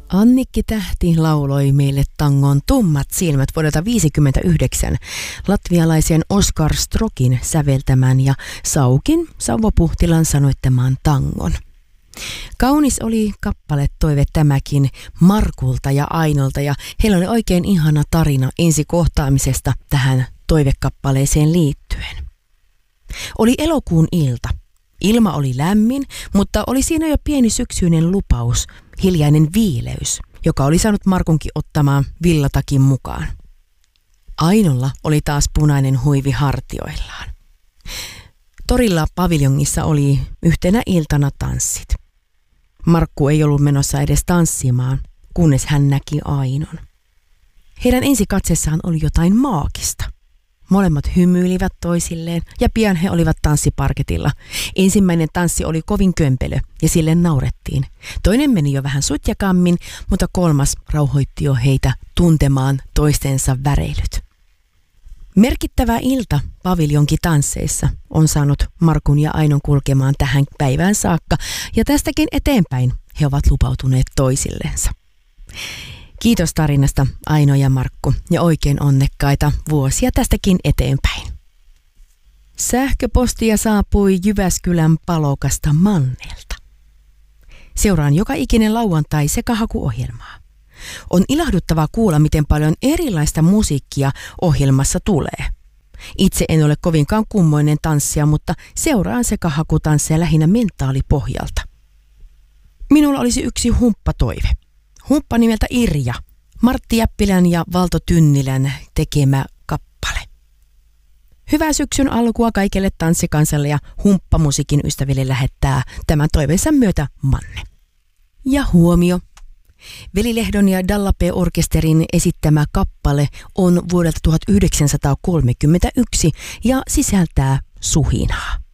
Annikki Tähti lauloi meille tangon Tummat silmät vuodelta 1959 latvialaisen Oskar Strokin säveltämän ja Sauvo Puhtilan sanoittamaan tangon. Kaunis oli kappaletoive tämäkin Markulta ja Ainolta, ja heillä oli oikein ihana tarina ensi kohtaamisesta tähän toivekappaleeseen liittyen. Oli elokuun ilta. Ilma oli lämmin, mutta oli siinä jo pieni syksyinen lupaus, hiljainen viileys, joka oli saanut Markunkin ottamaan villatakin mukaan. Ainolla oli taas punainen huivi hartioillaan. Torilla paviljongissa oli yhtenä iltana tanssit. Markku ei ollut menossa edes tanssimaan, kunnes hän näki Ainon. Heidän ensikatsessaan oli jotain maagista. Molemmat hymyilivät toisilleen ja pian he olivat tanssiparketilla. Ensimmäinen tanssi oli kovin kömpelö ja sille naurettiin. Toinen meni jo vähän sutjakammin, mutta kolmas rauhoitti jo heitä tuntemaan toistensa väreilyt. Merkittävä ilta paviljonkin tansseissa on saanut Markun ja Ainon kulkemaan tähän päivään saakka, ja tästäkin eteenpäin he ovat lupautuneet toisillensa. Kiitos tarinasta Aino ja Markku, ja oikein onnekkaita vuosia tästäkin eteenpäin. Sähköpostia saapui Jyväskylän Palokasta Mannelta. Seuraan joka ikinen lauantai sekahakuohjelmaa. On ilahduttavaa kuulla, miten paljon erilaista musiikkia ohjelmassa tulee. Itse en ole kovinkaan kummoinen tanssija, mutta seuraan sekahakutansseja lähinnä mentaalipohjalta. Minulla olisi yksi humppatoive. Humppa nimeltä Irja, Martti Jäppilän ja Valto Tynnilän tekemä kappale. Hyvää syksyn alkua kaikille tanssikansalle ja humppamusiikin ystäville lähettää tämän toiveensa myötä Manne. Ja huomio. Veli Lehdon ja Dalla P-orkesterin esittämä kappale on vuodelta 1931 ja sisältää suhinaa.